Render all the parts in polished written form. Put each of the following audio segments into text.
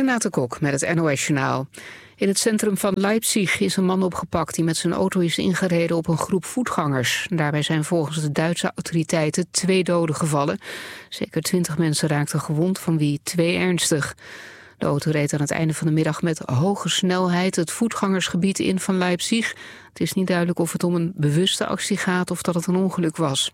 Renate Kok met het NOS-journaal. In het centrum van Leipzig is een man opgepakt die met zijn auto is ingereden op een groep voetgangers. Daarbij zijn volgens de Duitse autoriteiten 2 doden gevallen. Zeker 20 mensen raakten gewond, van wie 2 ernstig. De auto reed aan het einde van de middag met hoge snelheid het voetgangersgebied in van Leipzig. Het is niet duidelijk of het om een bewuste actie gaat of dat het een ongeluk was.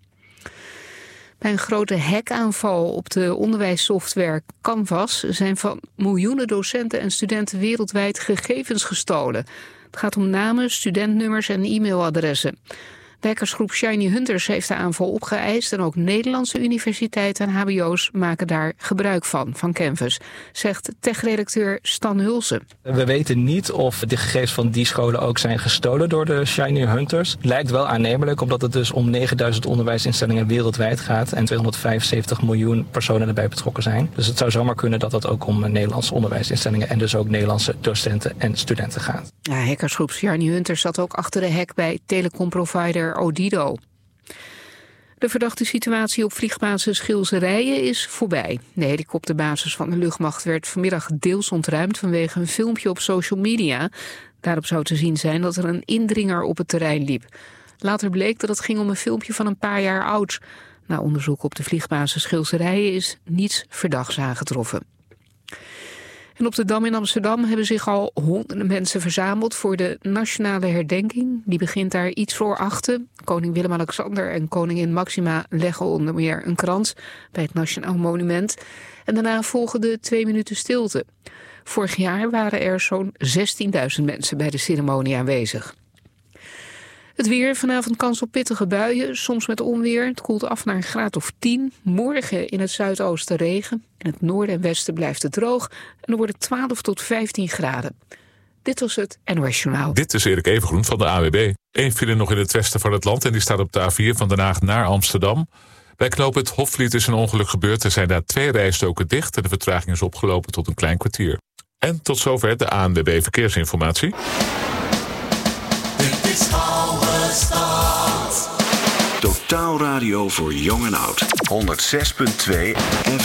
Bij een grote hackaanval op de onderwijssoftware Canvas zijn van miljoenen docenten en studenten wereldwijd gegevens gestolen. Het gaat om namen, studentnummers en e-mailadressen. De hackersgroep Shiny Hunters heeft de aanval opgeëist en ook Nederlandse universiteiten en hbo's maken daar gebruik van Canvas, zegt techredacteur Stan Hulsen. We weten niet of de gegevens van die scholen ook zijn gestolen door de Shiny Hunters. Lijkt wel aannemelijk, omdat het dus om 9000 onderwijsinstellingen wereldwijd gaat en 275 miljoen personen erbij betrokken zijn. Dus het zou zomaar kunnen dat het ook om Nederlandse onderwijsinstellingen en dus ook Nederlandse docenten en studenten gaat. Ja, hackersgroep Shiny Hunters zat ook achter de hack bij telecomprovider Odido. De verdachte situatie op vliegbasis Schilserijen is voorbij. De helikopterbasis van de luchtmacht werd vanmiddag deels ontruimd vanwege een filmpje op social media. Daarop zou te zien zijn dat er een indringer op het terrein liep. Later bleek dat het ging om een filmpje van een paar jaar oud. Na onderzoek op de vliegbasis Schilserijen is niets verdachts aangetroffen. En op de Dam in Amsterdam hebben zich al honderden mensen verzameld voor de nationale herdenking. Die begint daar iets voor 8. Koning Willem-Alexander en koningin Maxima leggen onder meer een krans bij het Nationaal Monument. En daarna volgen de 2 minuten stilte. Vorig jaar waren er zo'n 16.000 mensen bij de ceremonie aanwezig. Het weer, vanavond kans op pittige buien, soms met onweer. Het koelt af naar een graad of 10. Morgen in het zuidoosten regen. In het noorden en westen blijft het droog. En dan wordt het 12 tot 15 graden. Dit was het NOS Journaal. Dit is Erik Evengroen van de AWB. 1 file nog in het westen van het land en die staat op de A4 van Den Haag naar Amsterdam. Bij knooppunt Hofvliet is een ongeluk gebeurd. Er zijn daar 2 rijstroken dicht en de vertraging is opgelopen tot een klein kwartier. En tot zover de ANWB Verkeersinformatie. Dit is Oude Stad. Totaal radio voor jong en oud. 106.2 FM.